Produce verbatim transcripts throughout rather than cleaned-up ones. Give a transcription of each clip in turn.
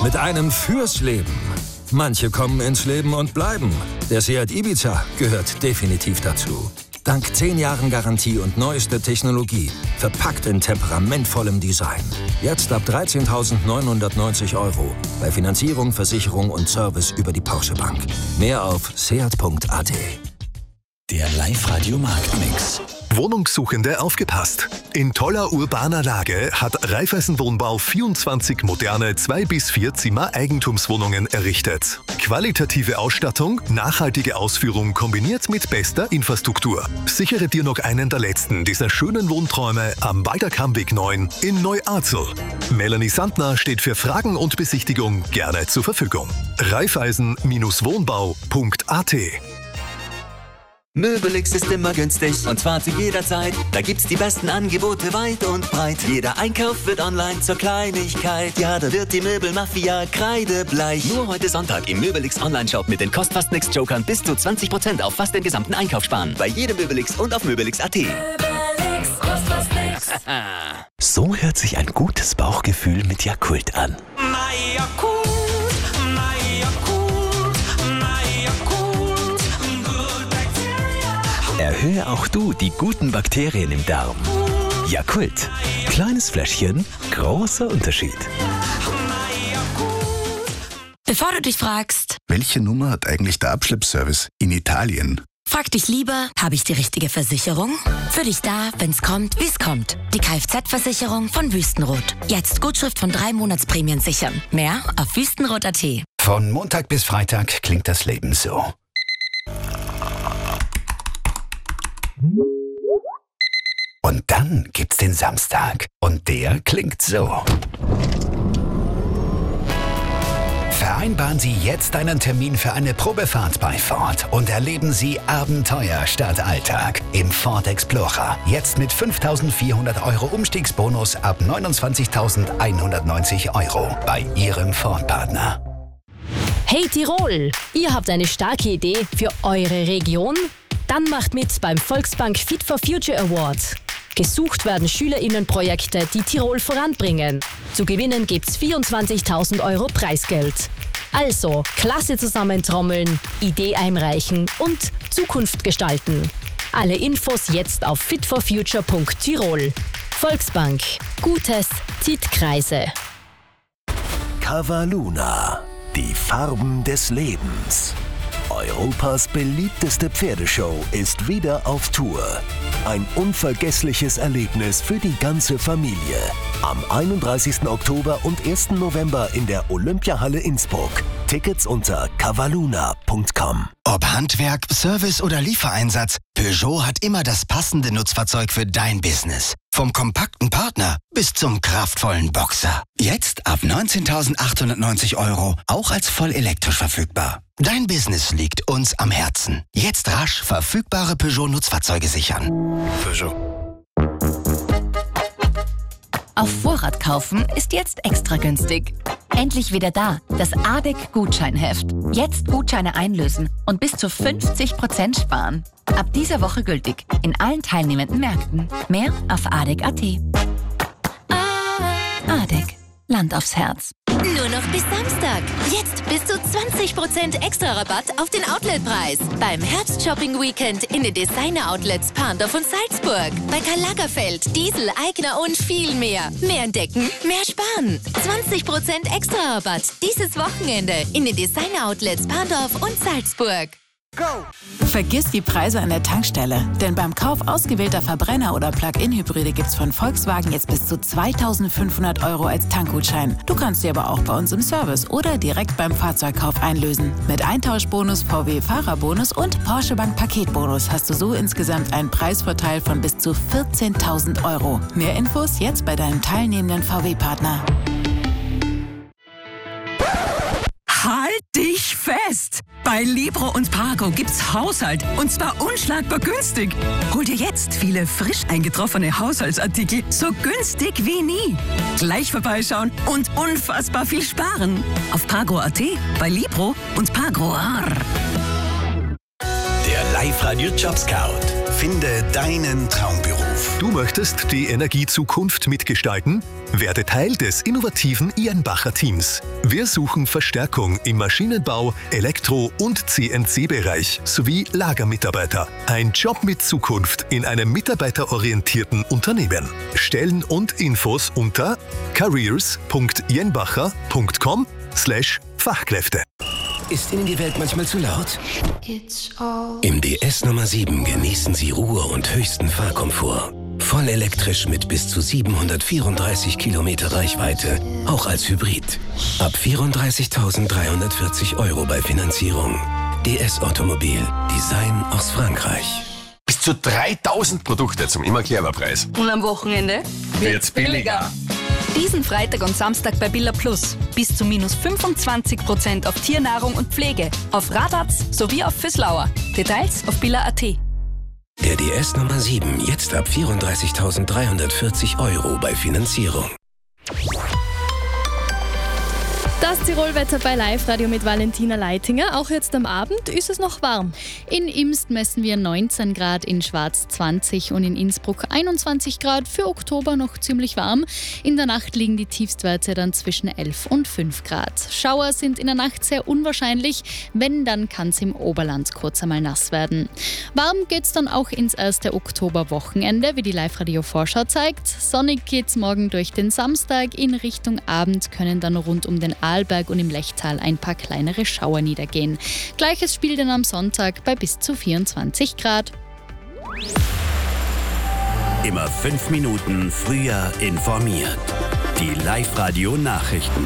Mit einem fürs Leben. Manche kommen ins Leben und bleiben. Der Seat Ibiza gehört definitiv dazu. Dank zehn Jahren Garantie und neuester Technologie. Verpackt in temperamentvollem Design. Jetzt ab dreizehntausendneunhundertneunzig Euro. Bei Finanzierung, Versicherung und Service über die Porsche Bank. Mehr auf seat punkt a t. Der Live-Radio-Marktmix. Wohnungssuchende aufgepasst! In toller urbaner Lage hat Raiffeisen Wohnbau vierundzwanzig moderne zwei bis vier Zimmer Eigentumswohnungen errichtet. Qualitative Ausstattung, nachhaltige Ausführung kombiniert mit bester Infrastruktur. Sichere dir noch einen der letzten dieser schönen Wohnträume am Walter-Kamm-Weg neun in Neu-Arzel. Melanie Sandner steht für Fragen und Besichtigung gerne zur Verfügung. Raiffeisen Wohnbau punkt a t. Möbelix ist immer günstig und zwar zu jeder Zeit. Da gibt's die besten Angebote weit und breit. Jeder Einkauf wird online zur Kleinigkeit. Ja, da wird die Möbelmafia kreidebleich. Nur heute Sonntag im Möbelix Online-Shop mit den Kost-Fast-Nix-Jokern bis zu zwanzig Prozent auf fast den gesamten Einkauf sparen. Bei jedem Möbelix und auf möbelix punkt a t. Möbelix, kost fast nix. So hört sich ein gutes Bauchgefühl mit Yakult an. Na Yakult. Erhöhe auch du die guten Bakterien im Darm. Yakult. Kleines Fläschchen, großer Unterschied. Bevor du dich fragst, welche Nummer hat eigentlich der Abschleppservice in Italien? frag dich lieber, habe ich die richtige Versicherung? Für dich da, wenn's kommt, wie's kommt. Die Kfz-Versicherung von Wüstenrot. Jetzt Gutschrift von drei Monatsprämien sichern. Mehr auf wüstenrot punkt a t. Von Montag bis Freitag klingt das Leben so. Und dann gibt's den Samstag. Und der klingt so. Vereinbaren Sie jetzt einen Termin für eine Probefahrt bei Ford und erleben Sie Abenteuer statt Alltag im Ford Explorer. Jetzt mit fünftausendvierhundert Euro Umstiegsbonus ab neunundzwanzigtausendeinhundertneunzig Euro bei Ihrem Ford-Partner. Hey Tirol, ihr habt eine starke Idee für eure Region? Dann macht mit beim Volksbank Fit for Future Award. Gesucht werden SchülerInnenprojekte, die Tirol voranbringen. Zu gewinnen gibt's vierundzwanzigtausend Euro Preisgeld. Also, Klasse zusammentrommeln, Idee einreichen und Zukunft gestalten. Alle Infos jetzt auf fit for future punkt tirol. Volksbank. Gutes zieht Kreise. Cavaluna. Die Farben des Lebens. Europas beliebteste Pferdeshow ist wieder auf Tour. Ein unvergessliches Erlebnis für die ganze Familie. Am einunddreißigsten Oktober und ersten November in der Olympiahalle Innsbruck. Tickets unter cavaluna punkt com. Ob Handwerk, Service oder Liefereinsatz, Peugeot hat immer das passende Nutzfahrzeug für dein Business. Vom kompakten Partner bis zum kraftvollen Boxer. Jetzt ab neunzehntausendachthundertneunzig Euro, auch als voll elektrisch verfügbar. Dein Business liegt uns am Herzen. Jetzt rasch verfügbare Peugeot-Nutzfahrzeuge sichern. Peugeot. Auf Vorrat kaufen ist jetzt extra günstig. Endlich wieder da, das A D E C-Gutscheinheft. Jetzt Gutscheine einlösen und bis zu fünfzig Prozent sparen. Ab dieser Woche gültig in allen teilnehmenden Märkten. Mehr auf A D E C punkt a t. A D E C. Land aufs Herz. Nur noch bis Samstag. Jetzt bis zu zwanzig Prozent extra Rabatt auf den Outletpreis. Beim Herbst-Shopping-Weekend in den Designer-Outlets Parndorf und Salzburg. Bei Karl Lagerfeld, Diesel, Aigner und viel mehr. Mehr entdecken, mehr sparen. zwanzig Prozent extra Rabatt dieses Wochenende in den Designer-Outlets Parndorf und Salzburg. Go! Vergiss die Preise an der Tankstelle, denn beim Kauf ausgewählter Verbrenner- oder Plug-in-Hybride gibt's von Volkswagen jetzt bis zu zweitausendfünfhundert Euro als Tankgutschein. Du kannst sie aber auch bei uns im Service oder direkt beim Fahrzeugkauf einlösen. Mit Eintauschbonus, V W-Fahrerbonus und Porsche Bank Paketbonus hast du so insgesamt einen Preisvorteil von bis zu vierzehntausend Euro. Mehr Infos jetzt bei deinem teilnehmenden V W-Partner. Halt dich fest! Bei Libro und Pargo gibt's Haushalt und zwar unschlagbar günstig. Hol dir jetzt viele frisch eingetroffene Haushaltsartikel so günstig wie nie. Gleich vorbeischauen und unfassbar viel sparen. Auf Pargo punkt a t, bei Libro und Pargo. Der Live-Radio Job Scout. Finde deinen Traumberuf. Du möchtest die Energiezukunft mitgestalten? Werde Teil des innovativen Jenbacher Teams. Wir suchen Verstärkung im Maschinenbau, Elektro- und C N C-Bereich sowie Lagermitarbeiter. Ein Job mit Zukunft in einem mitarbeiterorientierten Unternehmen. Stellen und Infos unter careers punkt jenbacher punkt com slash Fachkräfte. Ist Ihnen die Welt manchmal zu laut? Im D S Nummer sieben genießen Sie Ruhe und höchsten Fahrkomfort. Voll elektrisch mit bis zu siebenhundertvierunddreißig Kilometer Reichweite, auch als Hybrid. Ab vierunddreißigtausenddreihundertvierzig Euro bei Finanzierung. D S Automobil, Design aus Frankreich. Bis zu dreitausend Produkte zum immer clever Preis. Und am Wochenende wird's billiger. Diesen Freitag und Samstag bei Billa Plus. Bis zu minus fünfundzwanzig Prozent auf Tiernahrung und Pflege, auf Radatz sowie auf Füßlauer. Details auf billa punkt at. Der D S Nummer sieben jetzt ab vierunddreißigtausenddreihundertvierzig Euro bei Finanzierung. Das Tirolwetter bei Live Radio mit Valentina Leitinger. Auch jetzt am Abend ist es noch warm. In Imst messen wir neunzehn Grad, in Schwaz zwanzig und in Innsbruck einundzwanzig Grad. Für Oktober noch ziemlich warm. In der Nacht liegen die Tiefstwerte dann zwischen elf und fünf Grad. Schauer sind in der Nacht sehr unwahrscheinlich. Wenn, dann kann es im Oberland kurz einmal nass werden. Warm geht's dann auch ins erste Oktoberwochenende, wie die Live Radio Vorschau zeigt. Sonnig geht's morgen durch den Samstag. In Richtung Abend können dann rund um den Arlberg und im Lechtal ein paar kleinere Schauer niedergehen. Gleiches Spiel dann am Sonntag bei bis zu vierundzwanzig Grad. Immer fünf Minuten früher informiert. Die Live-Radio-Nachrichten.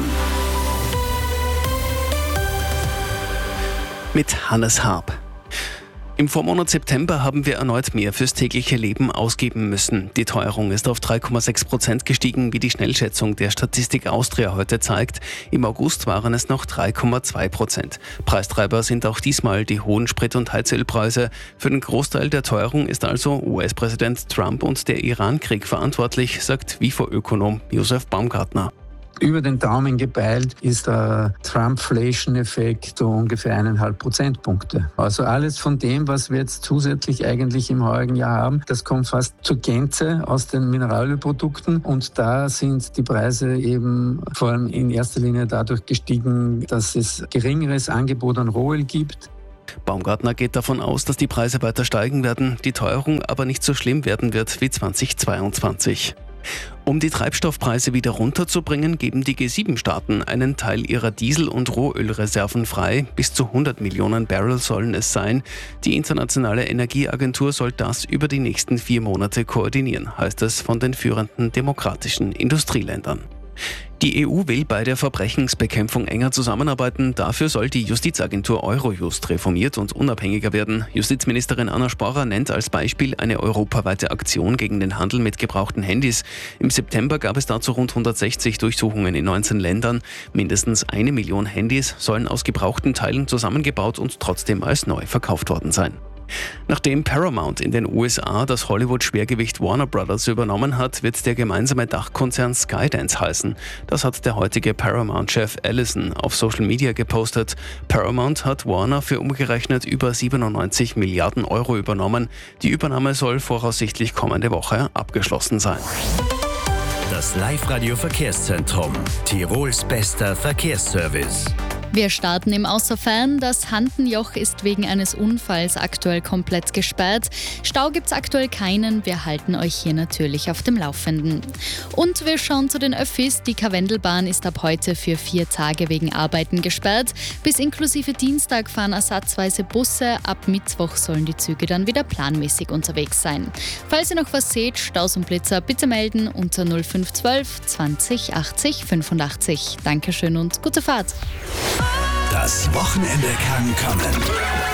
Mit Hannes Harb. Im Vormonat September haben wir erneut mehr fürs tägliche Leben ausgeben müssen. Die Teuerung ist auf drei Komma sechs Prozent gestiegen, wie die Schnellschätzung der Statistik Austria heute zeigt. Im August waren es noch drei Komma zwei Prozent. Preistreiber sind auch diesmal die hohen Sprit- und Heizölpreise. Für den Großteil der Teuerung ist also U S-Präsident Trump und der Iran-Krieg verantwortlich, sagt W I F O-Ökonom Josef Baumgartner. Über den Daumen gepeilt ist der Trumpflation-Effekt so ungefähr eineinhalb Prozentpunkte. Also alles von dem, was wir jetzt zusätzlich eigentlich im heurigen Jahr haben, das kommt fast zur Gänze aus den Mineralölprodukten. Und da sind die Preise eben vor allem in erster Linie dadurch gestiegen, dass es geringeres Angebot an Rohöl gibt. Baumgartner geht davon aus, dass die Preise weiter steigen werden, die Teuerung aber nicht so schlimm werden wird wie zweitausendzweiundzwanzig. Um die Treibstoffpreise wieder runterzubringen, geben die G sieben Staaten einen Teil ihrer Diesel- und Rohölreserven frei. Bis zu hundert Millionen Barrel sollen es sein. Die Internationale Energieagentur soll das über die nächsten vier Monate koordinieren, heißt es von den führenden demokratischen Industrieländern. Die E U will bei der Verbrechensbekämpfung enger zusammenarbeiten. Dafür soll die Justizagentur Eurojust reformiert und unabhängiger werden. Justizministerin Anna Sporrer nennt als Beispiel eine europaweite Aktion gegen den Handel mit gebrauchten Handys. Im September gab es dazu rund hundertsechzig Durchsuchungen in neunzehn Ländern. Mindestens eine Million Handys sollen aus gebrauchten Teilen zusammengebaut und trotzdem als neu verkauft worden sein. Nachdem Paramount in den U S A das Hollywood-Schwergewicht Warner Brothers übernommen hat, wird der gemeinsame Dachkonzern Skydance heißen. Das hat der heutige Paramount-Chef Allison auf Social Media gepostet. Paramount hat Warner für umgerechnet über siebenundneunzig Milliarden Euro übernommen. Die Übernahme soll voraussichtlich kommende Woche abgeschlossen sein. Das Live-Radio-Verkehrszentrum. Tirols bester Verkehrsservice. Wir starten im Außerfern. Das Handenjoch ist wegen eines Unfalls aktuell komplett gesperrt. Stau gibt es aktuell keinen. Wir halten euch hier natürlich auf dem Laufenden. Und wir schauen zu den Öffis. Die Karwendelbahn ist ab heute für vier Tage wegen Arbeiten gesperrt. Bis inklusive Dienstag fahren ersatzweise Busse. Ab Mittwoch sollen die Züge dann wieder planmäßig unterwegs sein. Falls ihr noch was seht, Staus und Blitzer, bitte melden unter null fünf eins zwei zwanzig achtzig fünfundachtzig. Dankeschön und gute Fahrt. Das Wochenende kann kommen.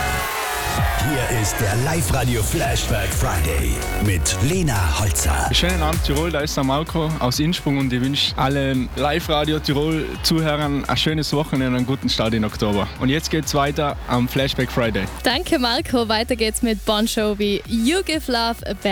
Hier ist der Live-Radio Flashback Friday mit Lena Holzer. Schönen Abend Tirol, da ist der Marco aus Innsbruck und ich wünsche allen Live-Radio Tirol-Zuhörern ein schönes Wochenende und einen guten Start in Oktober. Und jetzt geht's weiter am Flashback Friday. Danke Marco, weiter geht's mit Bon Jovi, You Give Love a Bad